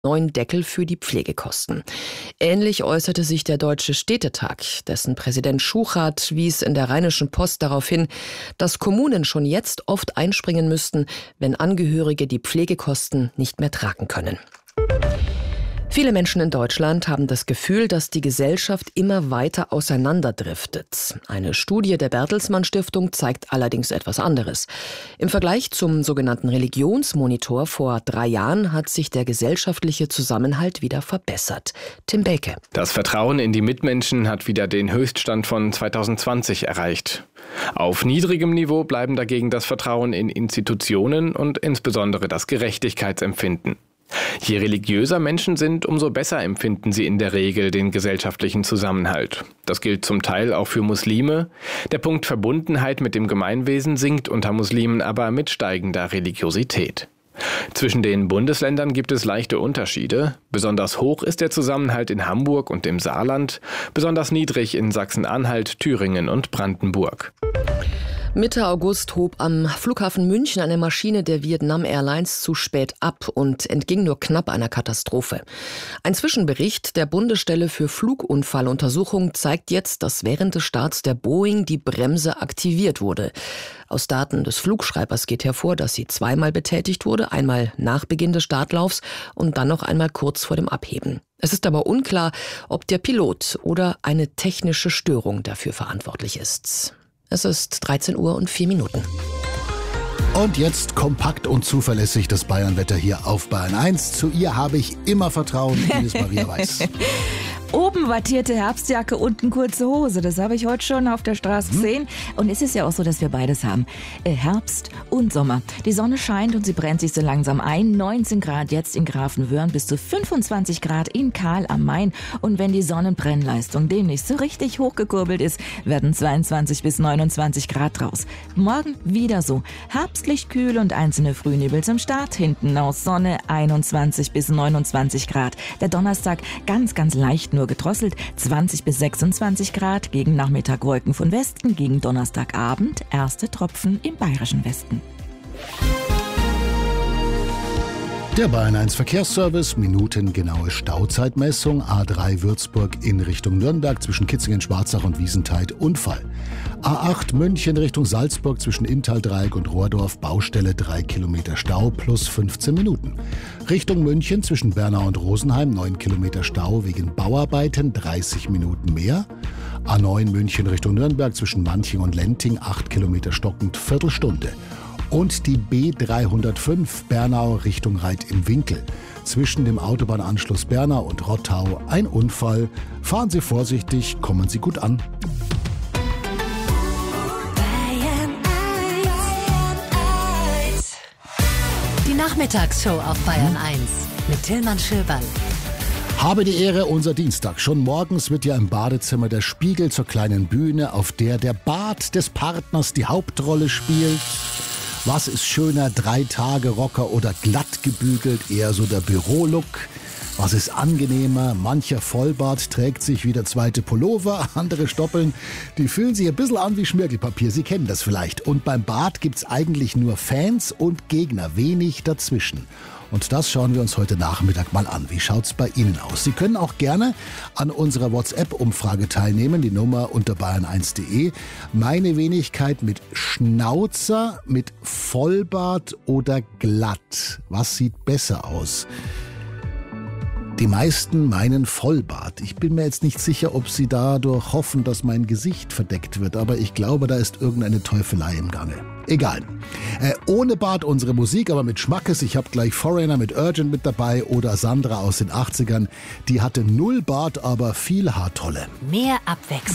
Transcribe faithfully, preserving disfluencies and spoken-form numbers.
neuen Deckel für die Pflegekosten. Ähnlich äußerte sich der Deutsche Städtetag. Dessen Präsident Schuchart wies in der Rheinischen Post darauf hin, dass Kommunen schon jetzt oft einspringen müssten, wenn Angehörige die Pflegekosten nicht mehr tragen können. Viele Menschen in Deutschland haben das Gefühl, dass die Gesellschaft immer weiter auseinanderdriftet. Eine Studie der Bertelsmann Stiftung zeigt allerdings etwas anderes. Im Vergleich zum sogenannten Religionsmonitor vor drei Jahren hat sich der gesellschaftliche Zusammenhalt wieder verbessert. Tim Belke. Das Vertrauen in die Mitmenschen hat wieder den Höchststand von zweitausendzwanzig erreicht. Auf niedrigem Niveau bleiben dagegen das Vertrauen in Institutionen und insbesondere das Gerechtigkeitsempfinden. Je religiöser Menschen sind, umso besser empfinden sie in der Regel den gesellschaftlichen Zusammenhalt. Das gilt zum Teil auch für Muslime. Der Punkt Verbundenheit mit dem Gemeinwesen sinkt unter Muslimen aber mit steigender Religiosität. Zwischen den Bundesländern gibt es leichte Unterschiede. Besonders hoch ist der Zusammenhalt in Hamburg und im Saarland, besonders niedrig in Sachsen-Anhalt, Thüringen und Brandenburg. Mitte August hob am Flughafen München eine Maschine der Vietnam Airlines zu spät ab und entging nur knapp einer Katastrophe. Ein Zwischenbericht der Bundesstelle für Flugunfalluntersuchung zeigt jetzt, dass während des Starts der Boeing die Bremse aktiviert wurde. Aus Daten des Flugschreibers geht hervor, dass sie zweimal betätigt wurde, einmal nach Beginn des Startlaufs und dann noch einmal kurz vor dem Abheben. Es ist aber unklar, ob der Pilot oder eine technische Störung dafür verantwortlich ist. Es ist dreizehn Uhr und vier Minuten. Und jetzt kompakt und zuverlässig das Bayernwetter hier auf Bayern eins. Zu ihr habe ich immer Vertrauen, Ines Maria Weiß. Oben wattierte Herbstjacke, unten kurze Hose. Das habe ich heute schon auf der Straße gesehen. Und es ist ja auch so, dass wir beides haben. Herbst und Sommer. Die Sonne scheint und sie brennt sich so langsam ein. neunzehn Grad jetzt in Grafenwöhrn, bis zu fünfundzwanzig Grad in Kahl am Main. Und wenn die Sonnenbrennleistung demnächst so richtig hochgekurbelt ist, werden zweiundzwanzig bis neunundzwanzig Grad draus. Morgen wieder so. Herbstlich kühl und einzelne Frühnebel zum Start. Hinten aus Sonne einundzwanzig bis neunundzwanzig Grad. Der Donnerstag ganz, ganz leicht nur gedrosselt, zwanzig bis sechsundzwanzig Grad, gegen Nachmittag Wolken von Westen, gegen Donnerstagabend erste Tropfen im bayerischen Westen. Der Bayern eins Verkehrsservice, minutengenaue Stauzeitmessung, A drei Würzburg in Richtung Nürnberg zwischen Kitzingen, Schwarzach und Wiesentheid, Unfall. A acht München Richtung Salzburg zwischen Inntal-Dreieck und Rohrdorf, Baustelle, drei Kilometer Stau plus fünfzehn Minuten. Richtung München zwischen Bernau und Rosenheim, neun Kilometer Stau wegen Bauarbeiten, dreißig Minuten mehr. A neun München Richtung Nürnberg zwischen Manching und Lenting, acht Kilometer stockend, Viertelstunde. Und die B dreihundertfünf Bernau Richtung Reit im Winkel. Zwischen dem Autobahnanschluss Bernau und Rottau ein Unfall. Fahren Sie vorsichtig, kommen Sie gut an. Die Nachmittagsshow auf Bayern eins mit Tillmann Schöberl. Habe die Ehre, unser Dienstag. Schon morgens wird ja im Badezimmer der Spiegel zur kleinen Bühne, auf der der Bart des Partners die Hauptrolle spielt. Was ist schöner, drei Tage Rocker oder glatt gebügelt, eher so der Bürolook? Was ist angenehmer? Mancher Vollbart trägt sich wie der zweite Pullover, andere Stoppeln, die fühlen sich ein bisschen an wie Schmirgelpapier, Sie kennen das vielleicht. Und beim Bart gibt's eigentlich nur Fans und Gegner, wenig dazwischen. Und das schauen wir uns heute Nachmittag mal an. Wie schaut's bei Ihnen aus? Sie können auch gerne an unserer WhatsApp-Umfrage teilnehmen, die Nummer unter bayern eins punkt de. Meine Wenigkeit mit Schnauzer, mit Vollbart oder glatt? Was sieht besser aus? Die meisten meinen Vollbart. Ich bin mir jetzt nicht sicher, ob sie dadurch hoffen, dass mein Gesicht verdeckt wird, aber ich glaube, da ist irgendeine Teufelei im Gange. Egal. Äh, ohne Bart unsere Musik, aber mit Schmackes. Ich habe gleich Foreigner mit Urgent mit dabei oder Sandra aus den achtzigern. Die hatte null Bart, aber viel Haartolle. Mehr Abwechslung.